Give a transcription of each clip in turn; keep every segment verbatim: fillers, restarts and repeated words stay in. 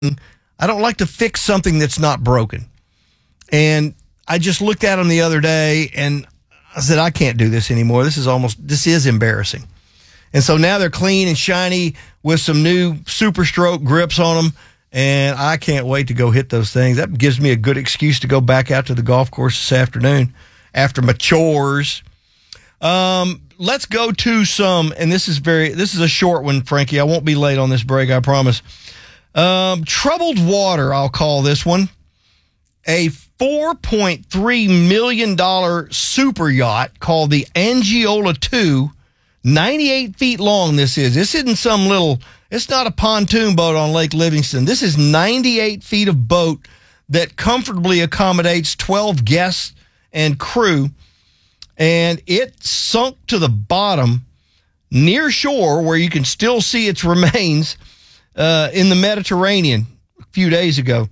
I don't like to fix something that's not broken. And I just looked at them the other day and I said, I can't do this anymore. This is almost, this is embarrassing. And so now they're clean and shiny with some new Super Stroke grips on them. And I can't wait to go hit those things. That gives me a good excuse to go back out to the golf course this afternoon after my chores. Um, let's go to some, and this is very, this is a short one, Frankie. I won't be late on this break, I promise. Um, troubled water, I'll call this one. A four point three million dollars super yacht called the Angiola two, ninety-eight feet long this is. This isn't some little, it's not a pontoon boat on Lake Livingston. This is ninety-eight feet of boat that comfortably accommodates twelve guests and crew. And it sunk to the bottom near shore where you can still see its remains uh, in the Mediterranean a few days ago.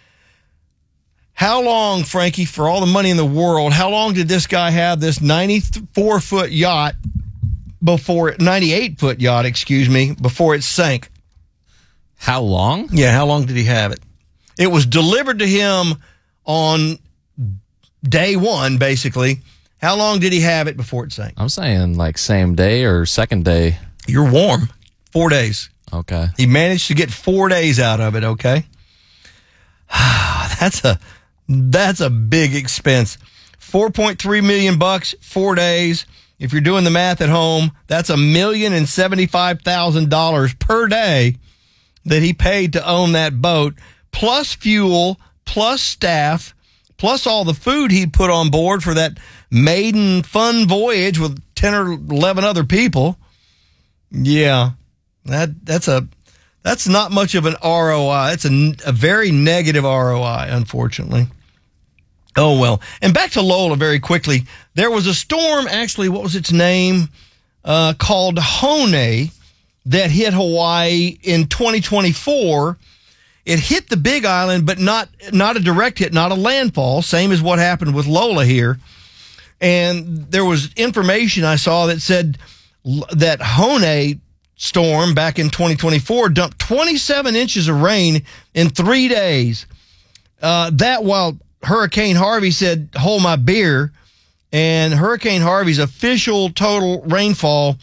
How long, Frankie, for all the money in the world, how long did this guy have this ninety-four foot yacht before it, ninety-eight foot yacht, excuse me, before it sank? How long? Yeah, how long did he have it? It was delivered to him on day one, basically. How long did he have it before it sank? I'm saying like same day or second day. You're warm. Four days. Okay. He managed to get four days out of it, okay? That's a that's a big expense. four point three million bucks, four days. If you're doing the math at home, that's a million and seventy-five thousand dollars per day that he paid to own that boat, plus fuel, plus staff, plus all the food he put on board for that maiden fun voyage with ten or eleven other people. Yeah, that that's a that's not much of an R O I. It's a, a very negative R O I, unfortunately. Oh, well. And back to Lola very quickly. There was a storm, actually, what was its name? Uh, called Hone that hit Hawaii in twenty twenty-four. It hit the Big Island, but not not a direct hit, not a landfall, same as what happened with Lola here. And there was information I saw that said that Hone storm back in twenty twenty-four dumped twenty-seven inches of rain in three days. Uh, that while Hurricane Harvey said, hold my beer, and Hurricane Harvey's official total rainfall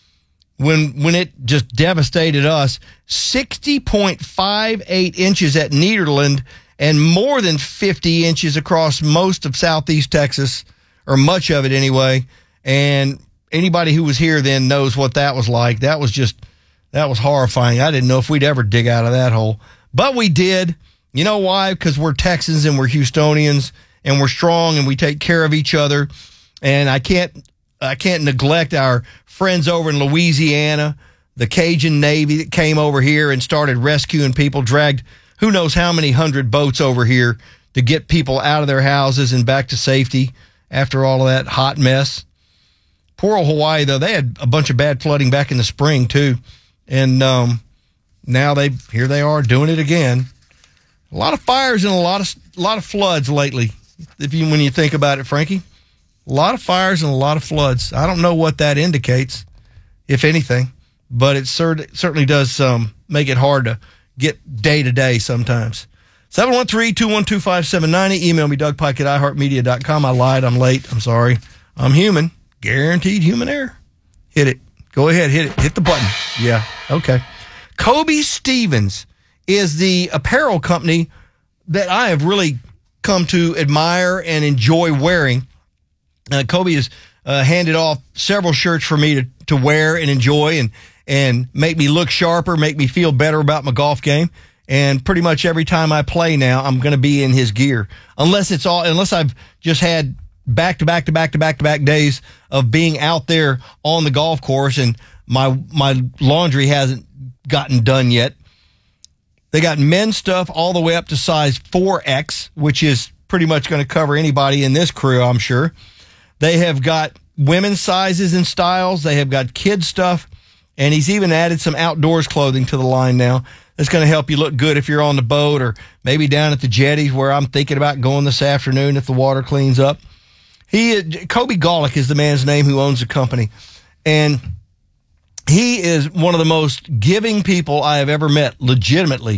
when when it just devastated us, sixty point five eight inches at Nederland and more than fifty inches across most of southeast Texas, or much of it anyway. And anybody who was here then knows what that was like. That was just, that was horrifying. I didn't know if we'd ever dig out of that hole. But we did. You know why? Because we're Texans and we're Houstonians and we're strong and we take care of each other. And I can't I can't neglect our friends over in Louisiana, the Cajun Navy that came over here and started rescuing people, dragged who knows how many hundred boats over here to get people out of their houses and back to safety after all of that hot mess. Poor old Hawaii, though, they had a bunch of bad flooding back in the spring, too. And um, now they here they are doing it again. A lot of fires and a lot of a lot of floods lately. If you when you think about it, Frankie, a lot of fires and a lot of floods. I don't know what that indicates, if anything, but it cert- certainly does um, make it hard to get day to day sometimes. seven one three, two one two, five seven nine zero. Email me, Doug Pike at i heart media dot com. I lied. I'm late. I'm sorry. I'm human. Guaranteed human error. Hit it. Go ahead. Hit it. Hit the button. Yeah. Okay. Kobe Stevens is the apparel company that I have really come to admire and enjoy wearing. Uh, Kobe has uh, handed off several shirts for me to, to wear and enjoy and, and make me look sharper, make me feel better about my golf game. And pretty much every time I play now, I'm going to be in his gear. Unless it's all, unless I've just had back to back to back to back to back days of being out there on the golf course and my, my laundry hasn't gotten done yet. They got men's stuff all the way up to size four X, which is pretty much going to cover anybody in this crew, I'm sure. They have got women's sizes and styles. They have got kids stuff. And he's even added some outdoors clothing to the line now. That's going to help you look good if you're on the boat or maybe down at the jetties where I'm thinking about going this afternoon if the water cleans up. He, Kobe Golick is the man's name who owns the company. And he is one of the most giving people I have ever met, legitimately.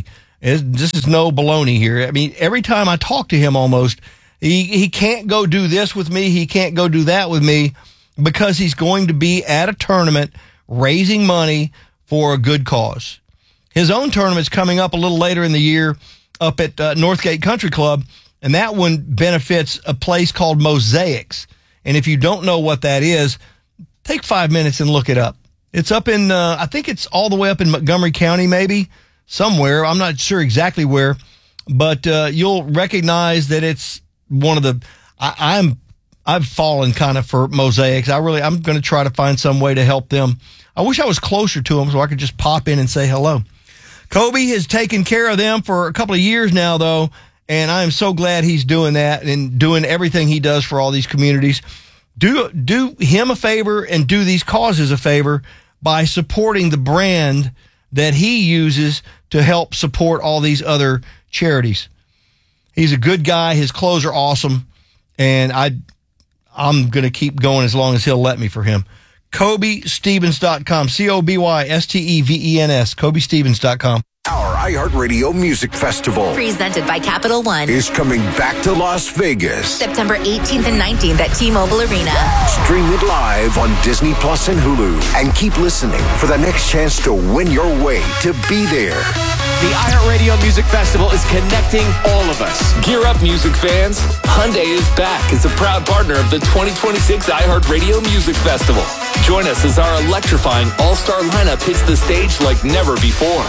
It's, this is no baloney here. I mean, every time I talk to him almost, he, he can't go do this with me. He can't go do that with me because he's going to be at a tournament raising money for a good cause. His own tournament's coming up a little later in the year up at uh, Northgate Country Club, and that one benefits a place called Mosaics. And if you don't know what that is, take five minutes and look it up. It's up in, uh, I think it's all the way up in Montgomery County, maybe, somewhere. I'm not sure exactly where, but uh, you'll recognize that it's one of the, I, I'm, I've fallen kind of for Mosaics. I really, I'm going to try to find some way to help them. I wish I was closer to them so I could just pop in and say hello. Kobe has taken care of them for a couple of years now, though, and I am so glad he's doing that and doing everything he does for all these communities. Do do him a favor and do these causes a favor by supporting the brand that he uses to help support all these other charities. He's a good guy. His clothes are awesome, and I, I'm going to keep going as long as he'll let me for him. Kobe Stevens dot com, C O B Y S T E V E N S, Kobe Stevens dot com. Our iHeartRadio Music Festival, presented by Capital One, is coming back to Las Vegas. September eighteenth and nineteenth at T-Mobile Arena. Stream it live on Disney Plus and Hulu. And keep listening for the next chance to win your way to be there. The iHeartRadio Music Festival is connecting all of us. Gear up, music fans. Hyundai is back as a proud partner of the twenty twenty-six iHeartRadio Music Festival. Join us as our electrifying all-star lineup hits the stage like never before.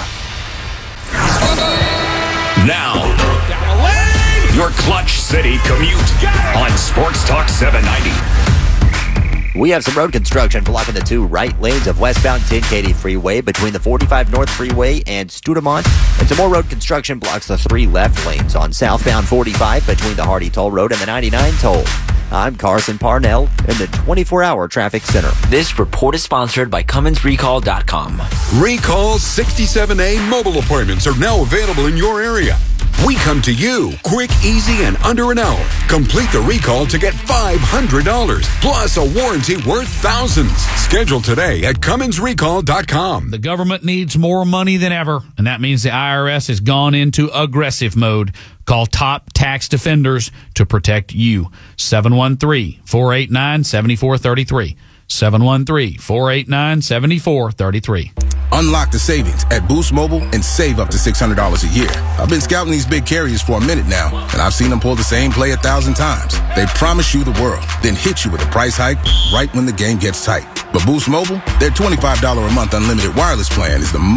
Now, your Clutch City commute on Sports Talk seven ninety. We have some road construction blocking the two right lanes of westbound ten Katy Freeway between the forty-five North Freeway and Studemont. And some more road construction blocks the three left lanes on southbound forty-five between the Hardy Toll Road and the ninety-nine Toll. I'm Carson Parnell in the twenty-four hour Traffic Center. This report is sponsored by Cummins Recall dot com. Recall sixty-seven A mobile appointments are now available in your area. We come to you quick, easy, and under an hour. Complete the recall to get five hundred dollars plus a warranty worth thousands. Schedule today at Cummins Recall dot com. The government needs more money than ever, and that means the I R S has gone into aggressive mode. Call Top Tax Defenders to protect you. seven one three, four eight nine, seven four three three. seven one three, four eight nine, seven four three three. Unlock the savings at Boost Mobile and save up to six hundred dollars a year. I've been scouting these big carriers for a minute now, and I've seen them pull the same play a thousand times. They promise you the world, then hit you with a price hike right when the game gets tight. But Boost Mobile, their twenty-five dollars a month unlimited wireless plan is the